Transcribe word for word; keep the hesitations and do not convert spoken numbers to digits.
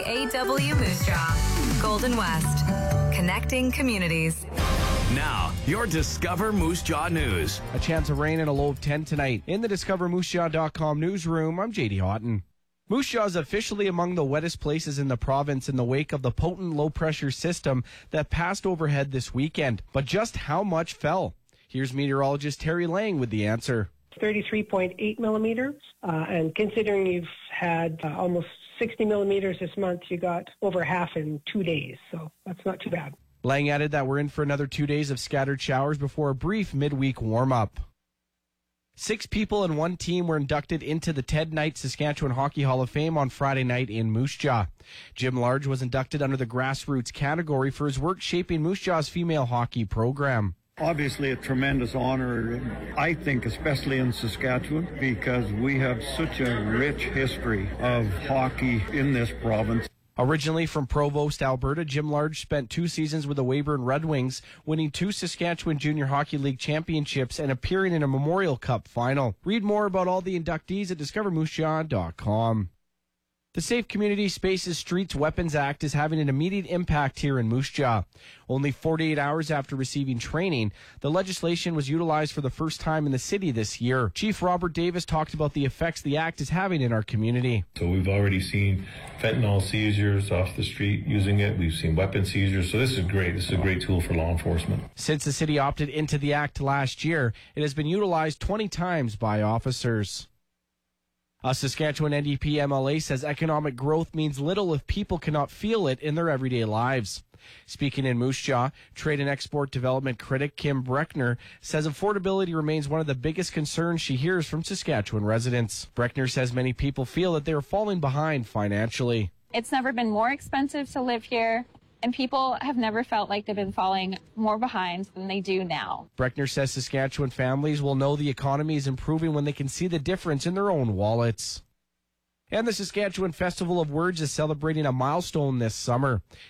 A W Moose Jaw, Golden West, connecting communities. Now, your Discover Moose Jaw News. A chance of rain and a low of ten tonight. In the discover moose jaw dot com newsroom, I'm J D Houghton. Moose Jaw is officially among the wettest places in the province in the wake of the potent low-pressure system that passed overhead this weekend. But just how much fell? Here's meteorologist Terry Lang with the answer. thirty-three point eight millimeters, uh, and considering you've had uh, almost sixty millimeters this month, you got over half in two days, so that's not too bad. Lang added that we're in for another two days of scattered showers before a brief midweek warm-up. Six people and one team were inducted into the Ted Knight Saskatchewan Hockey Hall of Fame on Friday night in Moose Jaw. Jim Large was inducted under the grassroots category for his work shaping Moose Jaw's female hockey program. Obviously a tremendous honor, I think, especially in Saskatchewan, because we have such a rich history of hockey in this province. Originally from Provost, Alberta, Jim Large spent two seasons with the Weyburn Red Wings, winning two Saskatchewan Junior Hockey League championships and appearing in a Memorial Cup final. Read more about all the inductees at discover moose jaw dot com. The Safe Community Spaces Streets Weapons Act is having an immediate impact here in Moose Jaw. Only forty-eight hours after receiving training, the legislation was utilized for the first time in the city this year. Chief Robert Davis talked about the effects the act is having in our community. So we've already seen fentanyl seizures off the street using it. We've seen weapon seizures. So this is great. This is a great tool for law enforcement. Since the city opted into the act last year, it has been utilized twenty times by officers. A Saskatchewan N D P M L A says economic growth means little if people cannot feel it in their everyday lives. Speaking in Moose Jaw, trade and export development critic Kim Breckner says affordability remains one of the biggest concerns she hears from Saskatchewan residents. Breckner says many people feel that they are falling behind financially. It's never been more expensive to live here, and people have never felt like they've been falling more behind than they do now. Breckner says Saskatchewan families will know the economy is improving when they can see the difference in their own wallets. And the Saskatchewan Festival of Words is celebrating a milestone this summer.